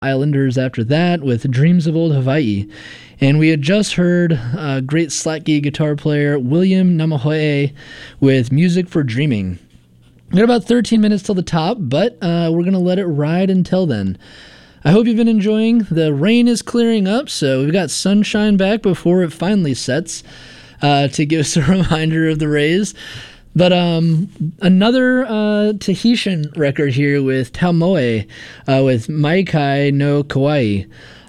Islanders after that with Dreams of Old Hawaii. And we had just heard great Slacky guitar player William Namahoe with Music for Dreaming. We got about 13 minutes till the top, but we're going to let it ride until then. I hope you've been enjoying. The rain is clearing up, so we've got sunshine back before it finally sets to give us a reminder of the rays. But another Tahitian record here with Taumoe with Maikai no Kauai.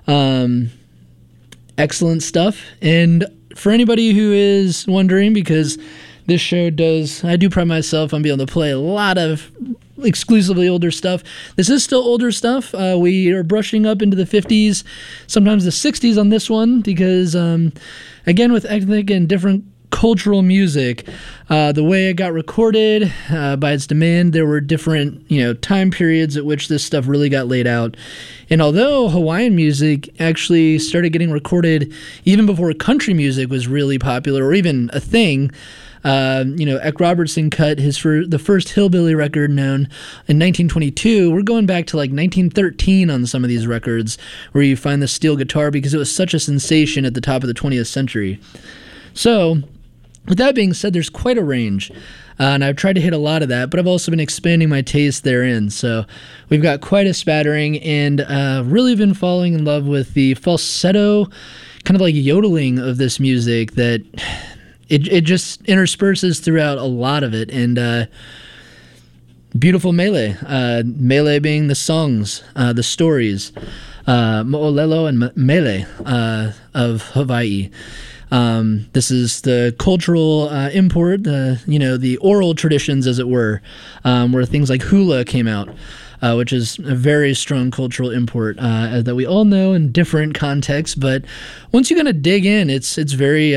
Excellent stuff. And for anybody who is wondering, because this show I do pride myself on being able to play a lot of exclusively older stuff. This is still older stuff. We are brushing up into the 50s, sometimes the 60s on this one, because again, with ethnic and different cultural music, the way it got recorded by its demand, there were different time periods at which this stuff really got laid out. And although Hawaiian music actually started getting recorded even before country music was really popular or even a thing, Eck Robertson cut the first hillbilly record known in 1922. We're going back to like 1913 on some of these records where you find the steel guitar because it was such a sensation at the top of the 20th century. So with that being said, there's quite a range, and I've tried to hit a lot of that, but I've also been expanding my taste therein. So we've got quite a spattering, and really been falling in love with the falsetto, kind of like yodeling of this music that it just intersperses throughout a lot of it, and beautiful mele. Mele being the songs, the stories, mo'olelo and mele of Hawaii. This is the cultural import, the oral traditions, as it were, where things like hula came out, which is a very strong cultural import that we all know in different contexts. But once you kind of dig in, it's very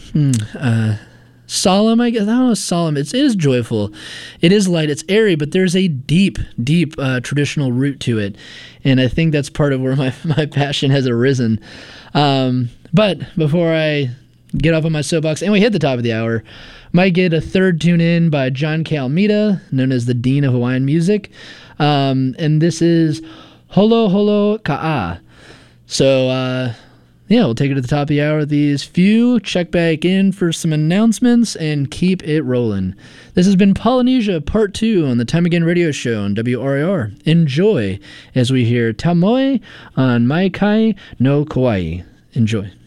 solemn, I guess. I don't know, solemn. It is joyful. It is light. It's airy, but there's a deep, deep traditional root to it. And I think that's part of where my passion has arisen. But before I get off on my soapbox, and we hit the top of the hour, might get a third tune in by John K. Almeida, known as the Dean of Hawaiian Music. And this is Holo Holo Ka'a. So, we'll take it to the top of the hour with these few. Check back in for some announcements and keep it rolling. This has been Polynesia Part 2 on the Time Again Radio Show on WRIR. Enjoy as we hear Taumoe on Maikai no Kauai. Enjoy.